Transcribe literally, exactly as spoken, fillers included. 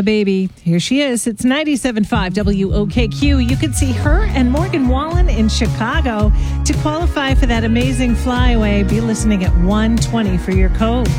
Yeah, baby. Here she is. It's ninety-seven point five W O K Q. You can see her and Morgan Wallen in Chicago. To qualify for that amazing flyaway, be listening at one twenty for your code.